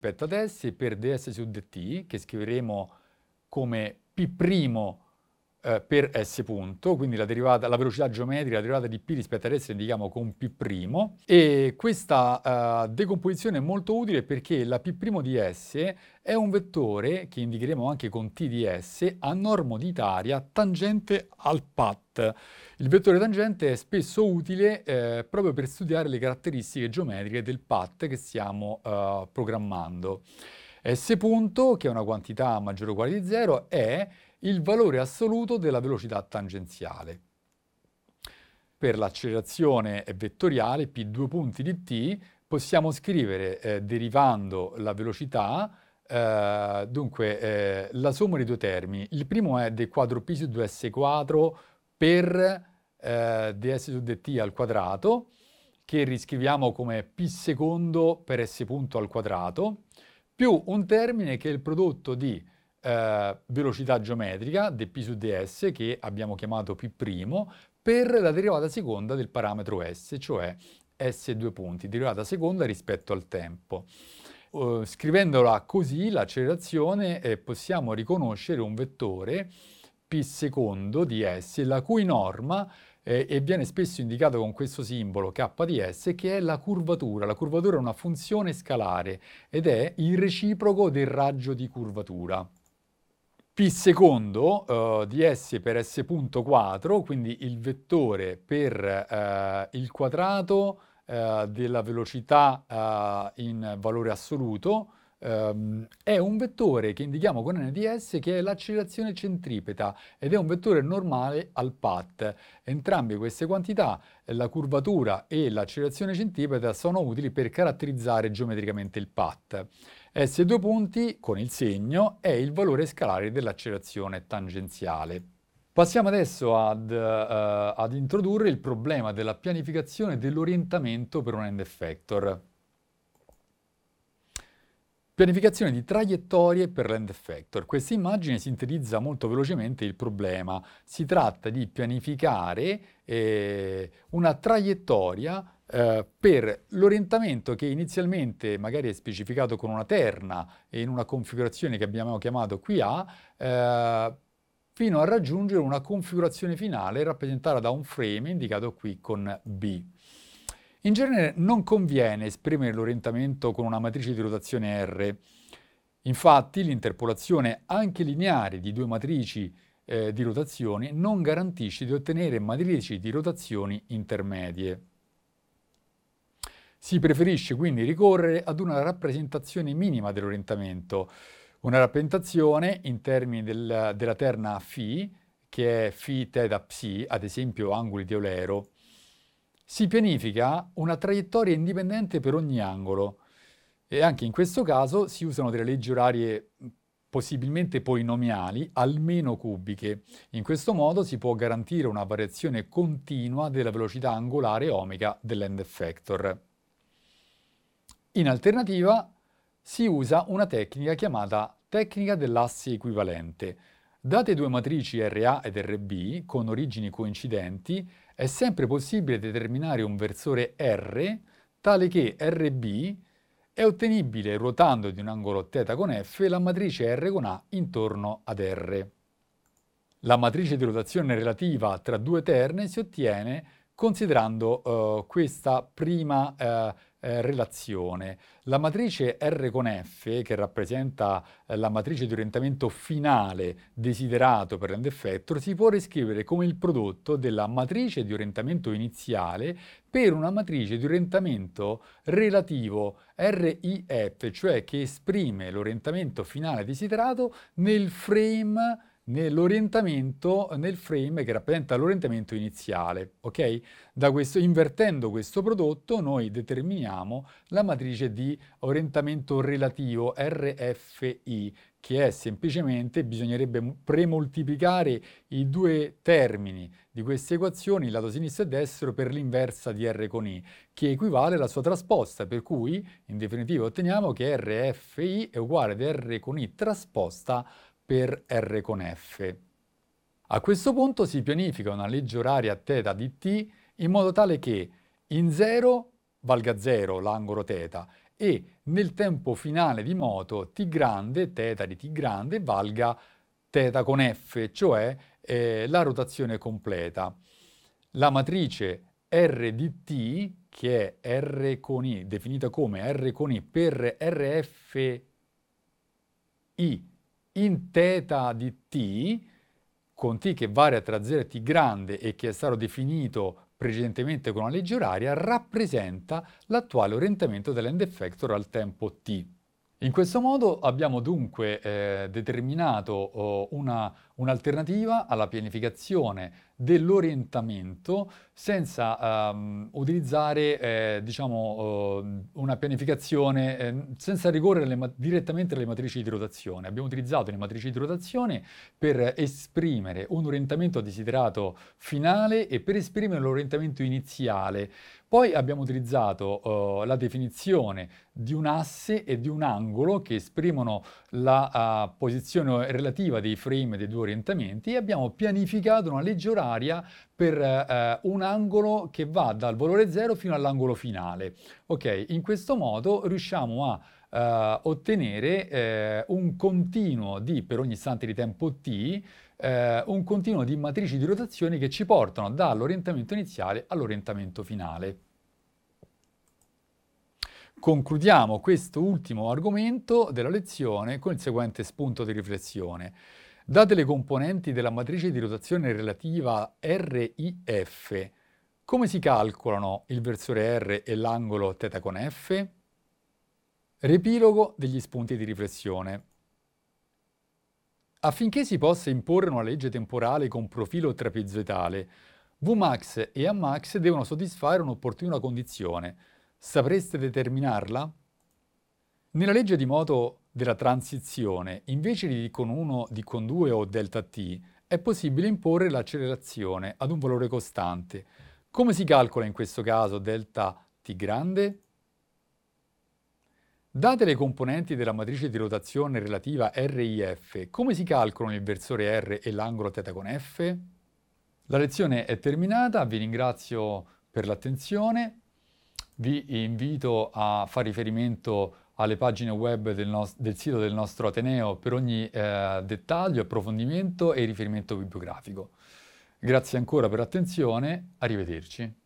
rispetto ad S per ds su dt, che scriveremo come P' per S punto, quindi la velocità geometrica, la derivata di P rispetto ad S la indichiamo con P', e questa decomposizione è molto utile perché la P' di S è un vettore, che indicheremo anche con T di S, a norma unitaria tangente al path. Il vettore tangente è spesso utile proprio per studiare le caratteristiche geometriche del path che stiamo programmando. S punto, che è una quantità maggiore o uguale di 0, è il valore assoluto della velocità tangenziale. Per l'accelerazione vettoriale P2 punti di t possiamo scrivere, derivando la velocità, la somma di due termini. Il primo è d quadro P su 2S quadro per ds su dt al quadrato, che riscriviamo come P secondo per S punto al quadrato, più un termine che è il prodotto di velocità geometrica, dp su ds, che abbiamo chiamato P', per la derivata seconda del parametro S, cioè S due punti, derivata seconda rispetto al tempo. Scrivendola così, l'accelerazione, possiamo riconoscere un vettore P secondo di S, la cui norma e viene spesso indicato con questo simbolo K di S, che è la curvatura. La curvatura è una funzione scalare ed è il reciproco del raggio di curvatura. P secondo di S per S punto quadro, quindi il vettore per il quadrato della velocità in valore assoluto, è un vettore che indichiamo con n di S, che è l'accelerazione centripeta, ed è un vettore normale al path. Entrambe queste quantità, la curvatura e l'accelerazione centripeta, sono utili per caratterizzare geometricamente il path. S due punti, con il segno, è il valore scalare dell'accelerazione tangenziale. Passiamo adesso ad introdurre il problema della pianificazione dell'orientamento per un end effector. Pianificazione di traiettorie per l'end effector. Questa immagine sintetizza molto velocemente il problema. Si tratta di pianificare una traiettoria per l'orientamento che inizialmente magari è specificato con una terna e in una configurazione che abbiamo chiamato qui A, fino a raggiungere una configurazione finale rappresentata da un frame indicato qui con B. In genere non conviene esprimere l'orientamento con una matrice di rotazione R. Infatti l'interpolazione anche lineare di due matrici di rotazioni non garantisce di ottenere matrici di rotazioni intermedie. Si preferisce quindi ricorrere ad una rappresentazione minima dell'orientamento, una rappresentazione in termini della terna φ, che è φ θ psi, ad esempio angoli di Eulero. Si pianifica una traiettoria indipendente per ogni angolo e anche in questo caso si usano delle leggi orarie possibilmente polinomiali, almeno cubiche. In questo modo si può garantire una variazione continua della velocità angolare omica dell'end effector. In alternativa si usa una tecnica chiamata tecnica dell'asse equivalente. Date due matrici RA ed RB con origini coincidenti, è sempre possibile determinare un versore R tale che RB è ottenibile ruotando di un angolo θ con F la matrice R con A intorno ad R. La matrice di rotazione relativa tra due terne si ottiene considerando questa prima relazione. La matrice R con F, che rappresenta la matrice di orientamento finale desiderato per l'end effector, si può riscrivere come il prodotto della matrice di orientamento iniziale per una matrice di orientamento relativo RIF, cioè che esprime l'orientamento finale desiderato nel frame nel frame che rappresenta l'orientamento iniziale, ok? Invertendo questo prodotto noi determiniamo la matrice di orientamento relativo RFI, che è semplicemente, bisognerebbe premoltiplicare i due termini di queste equazioni, il lato sinistro e destro, per l'inversa di R con I, che equivale alla sua trasposta, per cui in definitiva otteniamo che RFI è uguale ad R con I trasposta per R con F. A questo punto si pianifica una legge oraria θ di t in modo tale che in 0 valga 0 l'angolo θ e nel tempo finale di moto t grande, θ di t grande, valga θ con f, cioè la rotazione completa. La matrice R di t, che è R con I, definita come R con I per RFI in θ di t, con t che varia tra 0 e t grande e che è stato definito precedentemente con una legge oraria, rappresenta l'attuale orientamento dell'end effector al tempo t. In questo modo abbiamo dunque determinato un'alternativa alla pianificazione dell'orientamento senza utilizzare una pianificazione, senza ricorrere direttamente alle matrici di rotazione. Abbiamo utilizzato le matrici di rotazione per esprimere un orientamento desiderato finale e per esprimere l'orientamento iniziale. Poi abbiamo utilizzato la definizione di un asse e di un angolo che esprimono la posizione relativa dei frame dei due orientamenti e abbiamo pianificato una legge oraria per un angolo che va dal valore 0 fino all'angolo finale. Ok, in questo modo riusciamo a ottenere un continuo per ogni istante di tempo t, un continuo di matrici di rotazione che ci portano dall'orientamento iniziale all'orientamento finale. Concludiamo questo ultimo argomento della lezione con il seguente spunto di riflessione. Date le componenti della matrice di rotazione relativa RIF, come si calcolano il versore R e l'angolo θ con F? Riepilogo degli spunti di riflessione. Affinché si possa imporre una legge temporale con profilo trapezoidale, Vmax e Amax devono soddisfare un'opportuna condizione. Sapreste determinarla? Nella legge di moto della transizione, invece di d con 1, d con 2 o ΔT, è possibile imporre l'accelerazione ad un valore costante. Come si calcola in questo caso ΔT grande? Date le componenti della matrice di rotazione relativa RIF, come si calcolano il versore R e l'angolo θ con F? La lezione è terminata, vi ringrazio per l'attenzione, vi invito a fare riferimento alle pagine web del sito del nostro Ateneo per ogni dettaglio, approfondimento e riferimento bibliografico. Grazie ancora per l'attenzione, arrivederci.